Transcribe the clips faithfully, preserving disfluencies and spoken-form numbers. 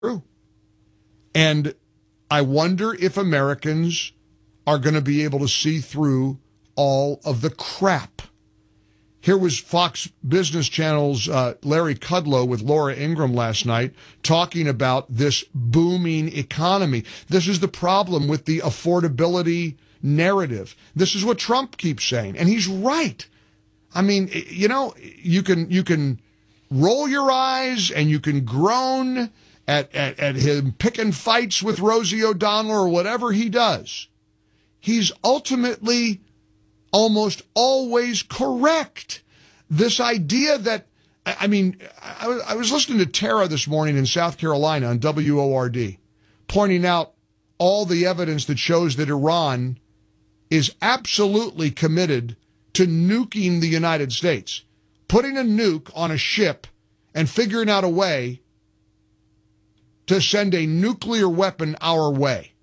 true. And I wonder if Americans are going to be able to see through all of the crap. Here was Fox Business Channel's uh, Larry Kudlow with Laura Ingraham last night talking about this booming economy. This is the problem with the affordability narrative. This is what Trump keeps saying, and he's right. I mean, you know, you can you can roll your eyes and you can groan at, at, at him picking fights with Rosie O'Donnell or whatever he does. He's ultimately almost always correct. This idea that, I mean, I, I was listening to Tara this morning in South Carolina on W O R D, pointing out all the evidence that shows that Iran is absolutely committed to nuking the United States, putting a nuke on a ship and figuring out a way to send a nuclear weapon our way.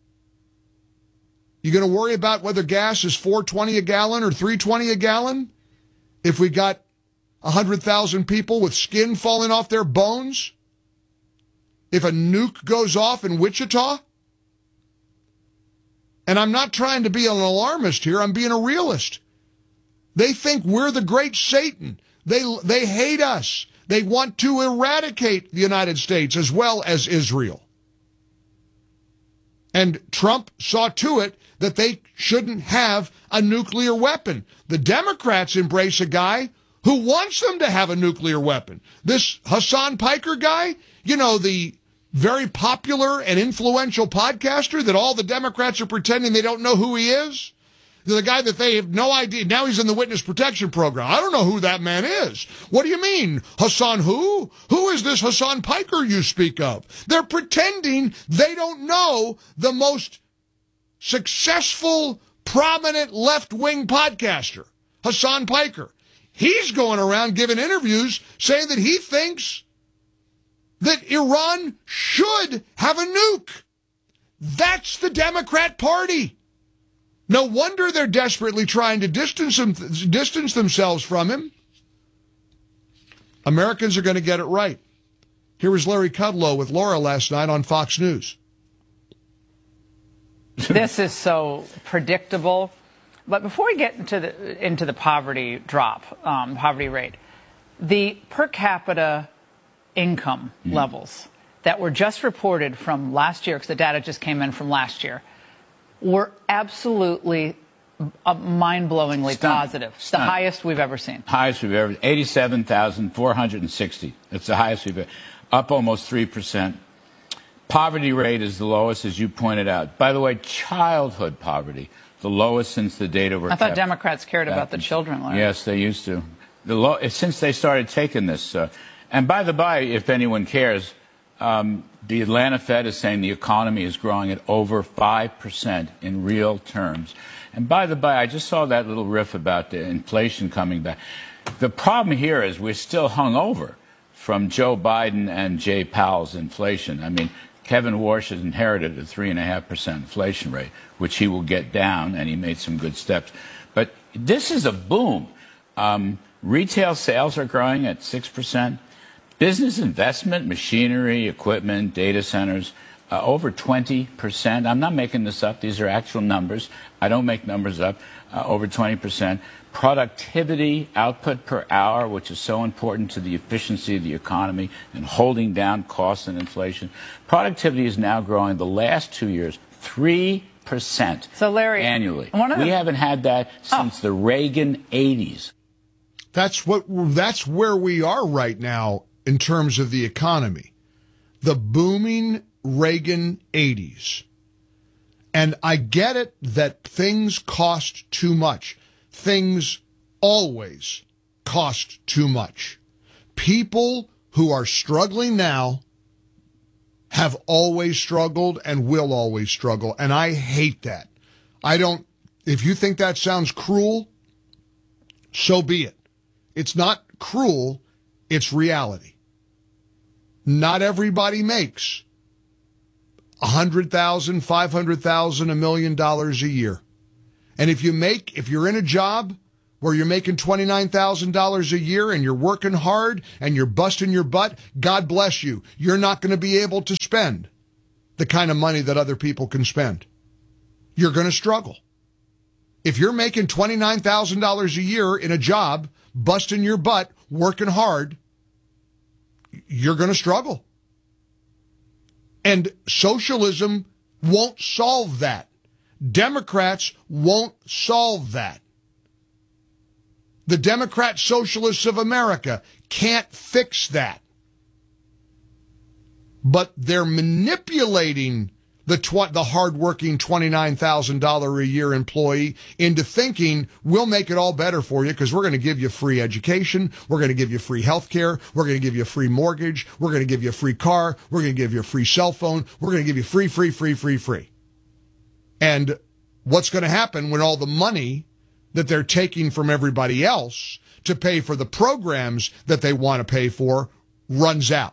You going to worry about whether gas is four twenty a gallon or three twenty a gallon if we got one hundred thousand people with skin falling off their bones? If a nuke goes off in Wichita? And I'm not trying to be an alarmist here. I'm being a realist. They think we're the great Satan. They, they hate us. They want to eradicate the United States as well as Israel. And Trump saw to it that they shouldn't have a nuclear weapon. The Democrats embrace a guy who wants them to have a nuclear weapon. This Hassan Piker guy, you know, the very popular and influential podcaster that all the Democrats are pretending they don't know who he is. The guy that they have no idea. Now he's in the witness protection program. I don't know who that man is. What do you mean? Hassan who? Who is this Hassan Piker you speak of? They're pretending they don't know the most successful, prominent left-wing podcaster, Hassan Piker. He's going around giving interviews saying that he thinks that Iran should have a nuke. That's the Democrat Party. No wonder they're desperately trying to distance them, distance themselves from him. Americans are going to get it right. Here was Larry Kudlow with Laura last night on Fox News. This is so predictable. But before we get into the into the poverty drop, um, poverty rate, the per capita income mm. levels that were just reported from last year, because the data just came in from last year, were absolutely uh, mind-blowingly Stunned. positive. Stunned. The highest we've ever seen. Highest we've ever, eighty-seven thousand four hundred sixty. It's the highest we've ever, up almost three percent. Poverty rate is the lowest, as you pointed out. By the way, childhood poverty, the lowest since the data were I thought kept. Democrats cared about the children, Larry. Yes, they used to. The low, since they started taking this. Uh, and by the by, if anyone cares, um, the Atlanta Fed is saying the economy is growing at over five percent in real terms. And by the by, I just saw that little riff about the inflation coming back. The problem here is we're still hung over from Joe Biden and Jay Powell's inflation. I mean, Kevin Warsh has inherited a three point five percent inflation rate, which he will get down, and he made some good steps. But this is a boom. Um, retail sales are growing at six percent. Business investment, machinery, equipment, data centers, uh, over twenty percent. I'm not making this up. These are actual numbers. I don't make numbers up. Uh, over twenty percent. Productivity, output per hour, which is so important to the efficiency of the economy and holding down costs and inflation. Productivity is now growing the last two years, three percent so Larry, annually. One of the... We haven't had that since oh. the Reagan eighties. That's what. That's where we are right now in terms of the economy. The booming Reagan eighties. And I get it that things cost too much. Things always cost too much. People who are struggling now have always struggled and will always struggle. And I hate that. I don't, if you think that sounds cruel, so be it. It's not cruel, it's reality. Not everybody makes one hundred thousand dollars, five hundred thousand dollars, a million dollars a year. And if you make, if you're in a job where you're making twenty-nine thousand dollars a year and you're working hard and you're busting your butt, God bless you. You're not going to be able to spend the kind of money that other people can spend. You're going to struggle. If you're making twenty-nine thousand dollars a year in a job, busting your butt, working hard, you're going to struggle. And socialism won't solve that. Democrats won't solve that. The Democrat Socialists of America can't fix that. But they're manipulating the tw- the hardworking twenty-nine thousand dollars a year employee into thinking we'll make it all better for you because we're going to give you free education, we're going to give you free health care, we're going to give you a free mortgage, we're going to give you a free car, we're going to give you a free cell phone, we're going to give you free, free, free, free, free. And what's going to happen when all the money that they're taking from everybody else to pay for the programs that they want to pay for runs out?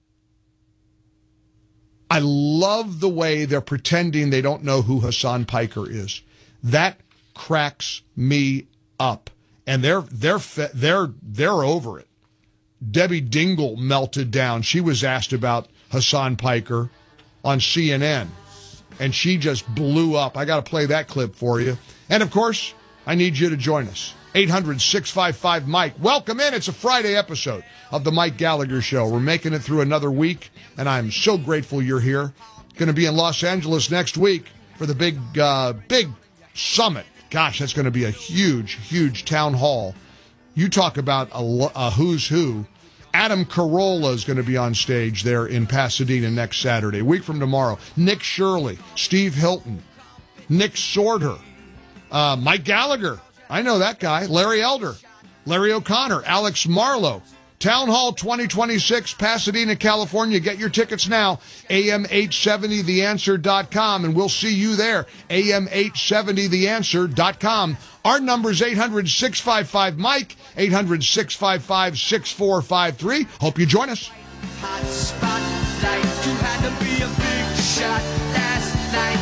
I love the way they're pretending they don't know who Hassan Piker is. That cracks me up. And they're they're they're they're over it. Debbie Dingle melted down. She was asked about Hassan Piker on C N N, and she just blew up. I got to play that clip for you. And of course, I need you to join us. eight hundred, six five five, Mike. Welcome in. It's a Friday episode of the Mike Gallagher Show. We're making it through another week, and I'm so grateful you're here. Going to be in Los Angeles next week for the big, uh, big summit. Gosh, that's going to be a huge, huge town hall. You talk about a, a who's who. Adam Carolla is going to be on stage there in Pasadena next Saturday. A week from tomorrow. Nick Shirley, Steve Hilton, Nick Sorter, uh, Mike Gallagher. I know that guy. Larry Elder, Larry O'Connor, Alex Marlowe. Town Hall twenty twenty-six, Pasadena, California. Get your tickets now. A M eight seventy the answer dot com, and we'll see you there. A M eight seventy the answer dot com. Our number is eight hundred, six five five, Mike, eight hundred, six five five, six four five three. Hope you join us. Hot spotlight, you had to be a big shot last night.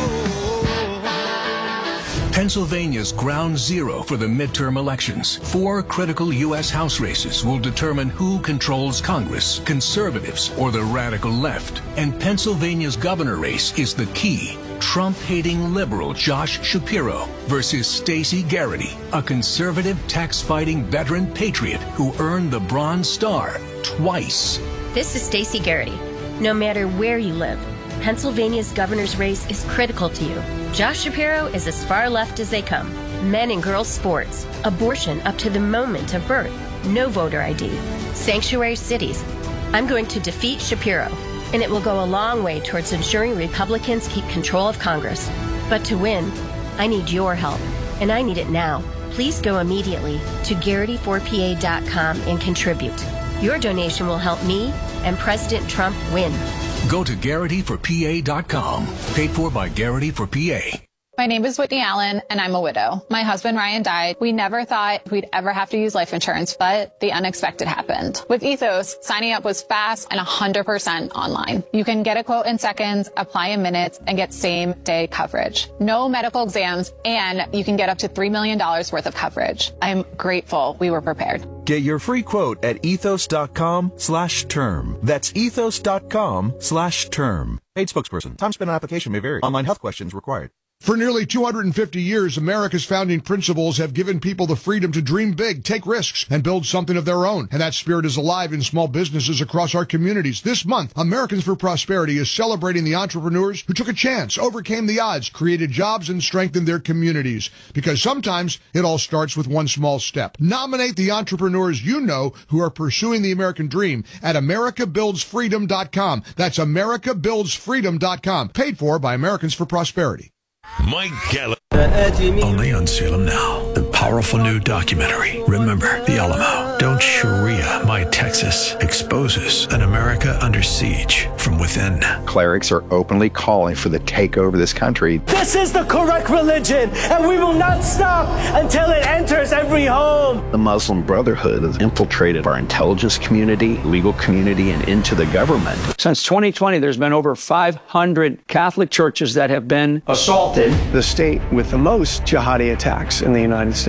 Pennsylvania's ground zero for the midterm elections. Four critical U S House races will determine who controls Congress, conservatives or the radical left. And Pennsylvania's governor race is the key. Trump-hating liberal Josh Shapiro versus Stacey Garrity, a conservative tax-fighting veteran patriot who earned the Bronze Star twice. This is Stacey Garrity. No matter where you live, Pennsylvania's governor's race is critical to you. Josh Shapiro is as far left as they come. Men and girls sports, abortion up to the moment of birth, no voter I D, sanctuary cities. I'm going to defeat Shapiro, and it will go a long way towards ensuring Republicans keep control of Congress. But to win, I need your help, and I need it now. Please go immediately to Garrity four P A dot com and contribute. Your donation will help me and President Trump win. Go to Garrity for P A dot com. Paid for by Garrity for P A. My name is Whitney Allen, and I'm a widow. My husband, Ryan, died. We never thought we'd ever have to use life insurance, but the unexpected happened. With Ethos, signing up was fast and one hundred percent online. You can get a quote in seconds, apply in minutes, and get same-day coverage. No medical exams, and you can get up to three million dollars worth of coverage. I'm grateful we were prepared. Get your free quote at ethos.com slash term. That's ethos.com slash term. Paid spokesperson. Time spent on application may vary. Online health questions required. For nearly two hundred fifty years, America's founding principles have given people the freedom to dream big, take risks, and build something of their own. And that spirit is alive in small businesses across our communities. This month, Americans for Prosperity is celebrating the entrepreneurs who took a chance, overcame the odds, created jobs, and strengthened their communities. Because sometimes it all starts with one small step. Nominate the entrepreneurs you know who are pursuing the American dream at America Builds Freedom dot com. That's America Builds Freedom dot com. Paid for by Americans for Prosperity. Mike Gallagher. Only on Salem Now. The powerful new documentary, Remember the Alamo. Don't Sharia My Texas, exposes an America under siege from within. Clerics are openly calling for the takeover of this country. This is the correct religion, and we will not stop until it enters every home. The Muslim Brotherhood has infiltrated our intelligence community, legal community, and into the government. Since twenty twenty, there's been over five hundred Catholic churches that have been assaulted. The state with the most jihadi attacks in the United States.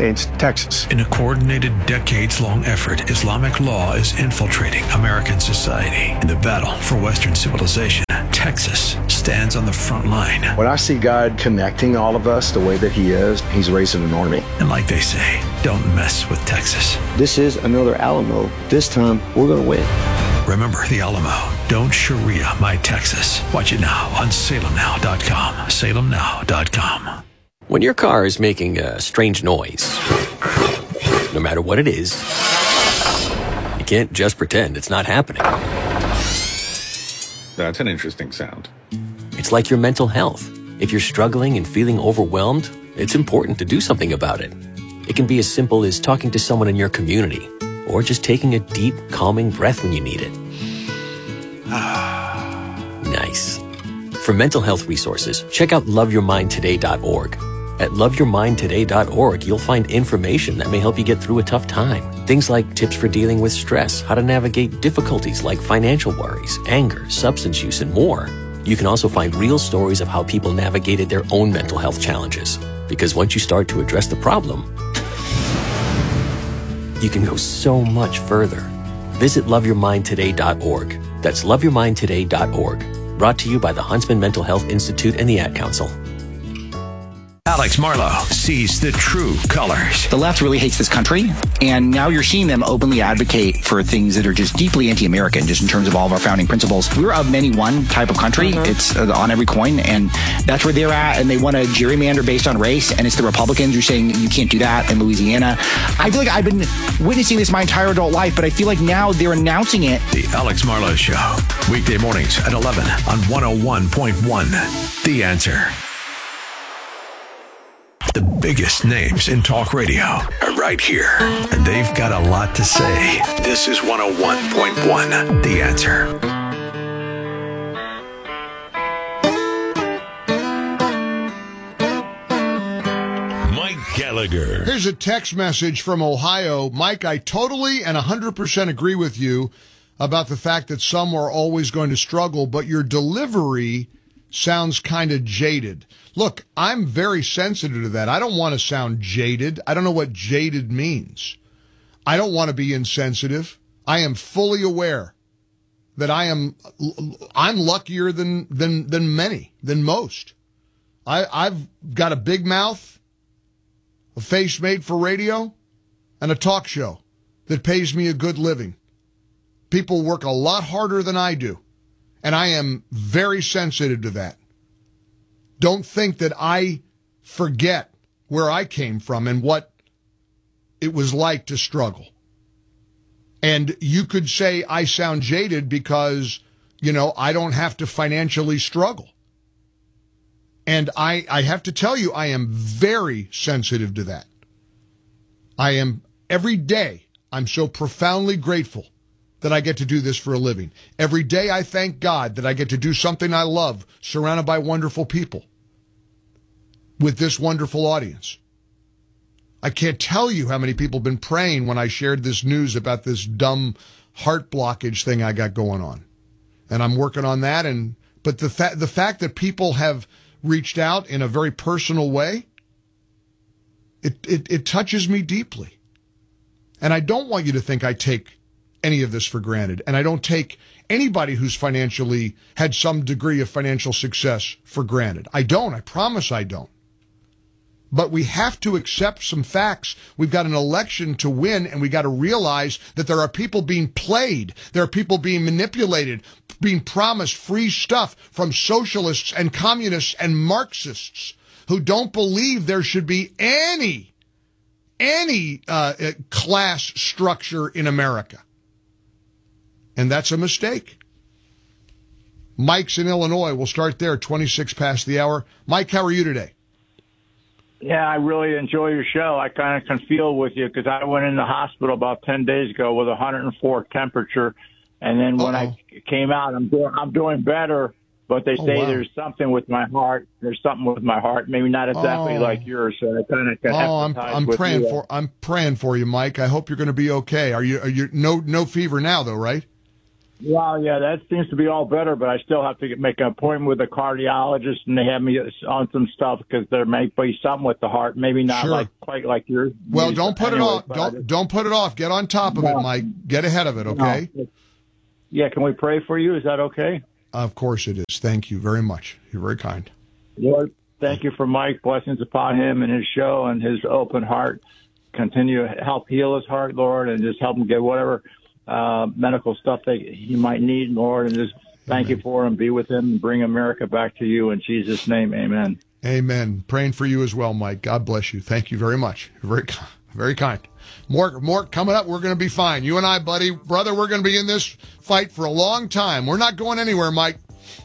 against Texas. In a coordinated, decades-long effort, Islamic law is infiltrating American society. In the battle for Western civilization, Texas stands on the front line. When I see God connecting all of us the way that he is, he's raising an army. And like they say, don't mess with Texas. This is another Alamo. This time, we're going to win. Remember the Alamo. Don't Sharia my Texas. Watch it now on Salem Now dot com. Salem Now dot com. When your car is making a strange noise, no matter what it is, you can't just pretend it's not happening. That's an interesting sound. It's like your mental health. If you're struggling and feeling overwhelmed, it's important to do something about it. It can be as simple as talking to someone in your community, or just taking a deep, calming breath when you need it. Nice. For mental health resources, check out love your mind today dot org. At love your mind today dot org, you'll find information that may help you get through a tough time. Things like tips for dealing with stress, how to navigate difficulties like financial worries, anger, substance use, and more. You can also find real stories of how people navigated their own mental health challenges. Because once you start to address the problem, you can go so much further. Visit love your mind today dot org. That's love your mind today dot org. Brought to you by the Huntsman Mental Health Institute and the Ad Council. Alex Marlow sees the true colors. The left really hates this country, and now you're seeing them openly advocate for things that are just deeply anti-American, just in terms of all of our founding principles. We're a many one type of country. Mm-hmm. It's uh, on every coin, and that's where they're at, and they want to gerrymander based on race, and it's the Republicans who are saying you can't do that in Louisiana. I feel like I've been witnessing this my entire adult life, but I feel like now they're announcing it. The Alex Marlow Show, weekday mornings at eleven on one oh one point one. The Answer. The biggest names in talk radio are right here, and they've got a lot to say. This is one oh one point one, The Answer. Mike Gallagher. Here's a text message from Ohio. Mike, I totally and one hundred percent agree with you about the fact that some are always going to struggle, but your delivery sounds kind of jaded. Look, I'm very sensitive to that. I don't want to sound jaded. I don't know what jaded means. I don't want to be insensitive. I am fully aware that I am, I'm luckier than, than, than many, than most. I, I've got a big mouth, a face made for radio, and a talk show that pays me a good living. People work a lot harder than I do, and I am very sensitive to that. Don't think that I forget where I came from and what it was like to struggle. And you could say I sound jaded because, you know, I don't have to financially struggle. And I, I have to tell you, I am very sensitive to that. I am, every day, I'm so profoundly grateful that I get to do this for a living. Every day I thank God that I get to do something I love, surrounded by wonderful people, with this wonderful audience. I can't tell you how many people have been praying when I shared this news about this dumb heart blockage thing I got going on. And I'm working on that. And but the, fa- the fact that people have reached out in a very personal way, it, it, it touches me deeply. And I don't want you to think I take any of this for granted. And I don't take anybody who's financially had some degree of financial success for granted. I don't. I promise I don't. But we have to accept some facts. We've got an election to win, and we got to realize that there are people being played. There are people being manipulated, being promised free stuff from socialists and communists and Marxists who don't believe there should be any, any uh, class structure in America. And that's a mistake. Mike's in Illinois. We'll start there, twenty-six past the hour. Mike, how are you today? Yeah, I really enjoy your show. I kind of can feel with you because I went in the hospital about ten days ago with one hundred four temperature. And then when Uh-oh. I came out, I'm doing, I'm doing better. But they say oh, wow. there's something with my heart. There's something with my heart. Maybe not exactly oh. like yours. So I kind of can Oh, I'm I'm with praying you. for I'm praying for you, Mike. I hope you're going to be okay. Are you are you no no fever now though, right? Well, yeah, that seems to be all better, but I still have to get, make an appointment with a cardiologist, and they have me on some stuff because there may be something with the heart, maybe not Sure. like quite like yours. Well, don't put Anyway, it off. but I Don't just- don't put it off. Get on top of No. it, Mike. Get ahead of it, okay? No. Yeah, can we pray for you? Is that okay? Of course it is. Thank you very much. You're very kind. Lord, thank you for Mike. Blessings upon him and his show and his open heart. Continue to help heal his heart, Lord, and just help him get whatever uh, medical stuff that he might need, Lord, and just thank you for him. Be with him and bring America back to you in Jesus' name. Amen. Amen. Praying for you as well, Mike. God bless you. Thank you very much. You're very, ki- very kind. More, more coming up. We're going to be fine. You and I, buddy, brother, we're going to be in this fight for a long time. We're not going anywhere, Mike.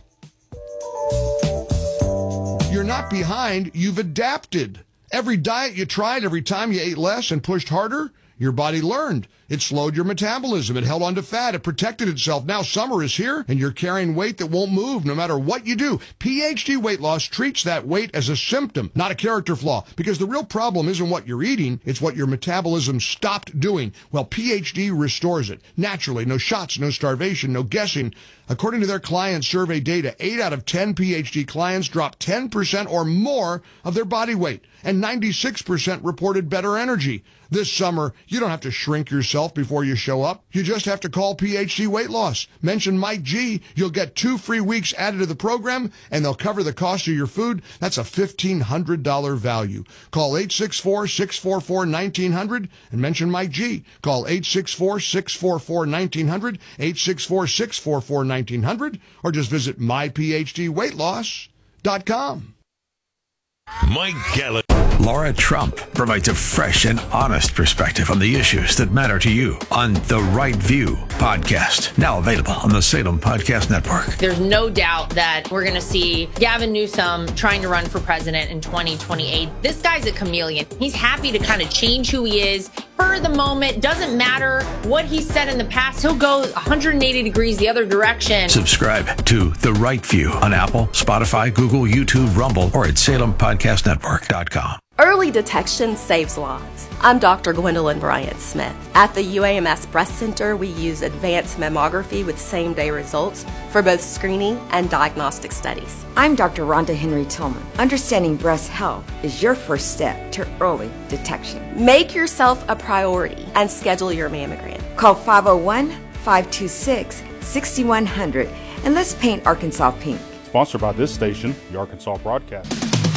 You're not behind. You've adapted. Every diet you tried, every time you ate less and pushed harder, your body learned. It slowed your metabolism. It held on to fat. It protected itself. Now summer is here, and you're carrying weight that won't move no matter what you do. P H D Weight Loss treats that weight as a symptom, not a character flaw, because the real problem isn't what you're eating, it's what your metabolism stopped doing. Well, P H D restores it. Naturally, no shots, no starvation, no guessing. According to their client survey data, eight out of ten P H D clients dropped ten percent or more of their body weight, and ninety-six percent reported better energy. This summer, you don't have to shrink yourself before you show up. You just have to call P H D Weight Loss. Mention Mike G. You'll get two free weeks added to the program, and they'll cover the cost of your food. That's a fifteen hundred dollars value. Call eight six four, six four four, one nine zero zero and mention Mike G. Call eight six four, six four four, one nine zero zero, eight six four, six four four, one nine zero zero, or just visit my p h d weight loss dot com. Mike Gallagher. Laura Trump provides a fresh and honest perspective on the issues that matter to you on The Right View podcast. Now available on the Salem Podcast Network. There's no doubt that we're going to see Gavin Newsom trying to run for president in twenty twenty-eight. This guy's a chameleon. He's happy to kind of change who he is for the moment. Doesn't matter what he said in the past. He'll go one hundred eighty degrees the other direction. Subscribe to The Right View on Apple, Spotify, Google, YouTube, Rumble, or at salem podcast network dot com. Early detection saves lives. I'm Doctor Gwendolyn Bryant-Smith. At the U A M S Breast Center, we use advanced mammography with same-day results for both screening and diagnostic studies. I'm Doctor Rhonda Henry Tillman. Understanding breast health is your first step to early detection. Make yourself a priority and schedule your mammogram. Call five oh one, five two six, six one zero zero and let's paint Arkansas pink. Sponsored by this station, the Arkansas Broadcast.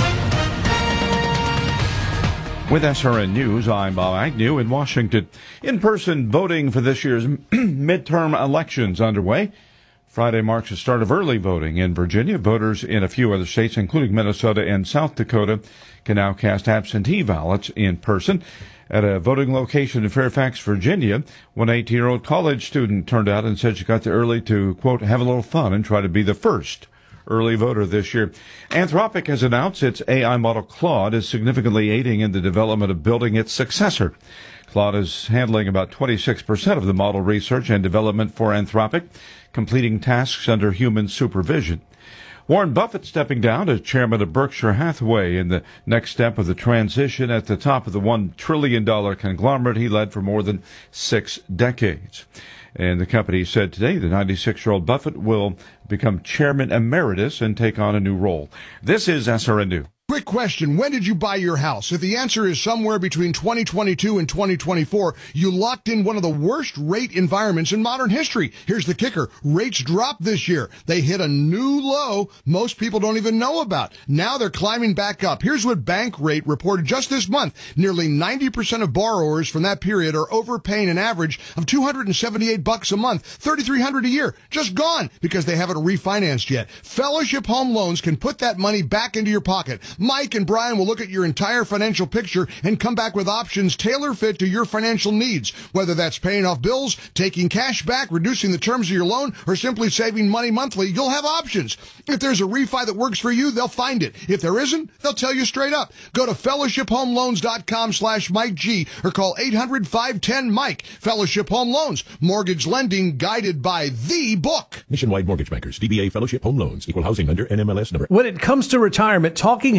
With S R N News, I'm Bob Agnew in Washington. In-person voting for this year's midterm elections underway. Friday marks the start of early voting in Virginia. Voters in a few other states, including Minnesota and South Dakota, can now cast absentee ballots in person. At a voting location in Fairfax, Virginia, one eighteen-year-old college student turned out and said she got there early to, quote, have a little fun and try to be the first early voter this year. Anthropic has announced its A I model Claude is significantly aiding in the development of building its successor. Claude is handling about twenty-six percent of the model research and development for Anthropic, completing tasks under human supervision. Warren Buffett stepping down as chairman of Berkshire Hathaway in the next step of the transition at the top of the one trillion dollars conglomerate he led for more than six decades. And the company said today the ninety-six-year-old Buffett will become chairman emeritus and take on a new role. This is S R N News. Quick question. When did you buy your house? If the answer is somewhere between twenty twenty-two and twenty twenty-four, you locked in one of the worst rate environments in modern history. Here's the kicker. Rates dropped this year. They hit a new low most people don't even know about. Now they're climbing back up. Here's what Bankrate reported just this month. Nearly ninety percent of borrowers from that period are overpaying an average of two hundred seventy-eight bucks a month, thirty-three hundred a year. Just gone because they haven't refinanced yet. Fellowship Home Loans can put that money back into your pocket. Mike and Brian will look at your entire financial picture and come back with options tailor-fit to your financial needs. Whether that's paying off bills, taking cash back, reducing the terms of your loan, or simply saving money monthly, you'll have options. If there's a refi that works for you, they'll find it. If there isn't, they'll tell you straight up. Go to fellowship home loans dot com slash Mike G or call eight hundred, five one zero, Mike. Fellowship Home Loans. Mortgage lending guided by the book. Nationwide Mortgage Bankers, D B A Fellowship Home Loans, Equal Housing Lender, N M L S number. When it comes to retirement, Talking Heads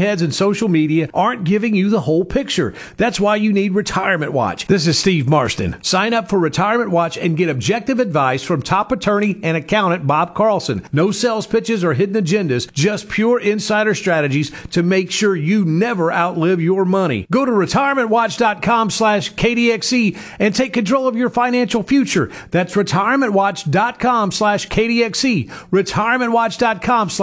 heads and social media aren't giving you the whole picture. That's why you need Retirement Watch. This is Steve Marston. Sign up for Retirement Watch and get objective advice from top attorney and accountant Bob Carlson. No sales pitches or hidden agendas, just pure insider strategies to make sure you never outlive your money. Go to retirementwatch.com slash KDXE and take control of your financial future. That's retirementwatch.com slash KDXE. retirementwatch.com slash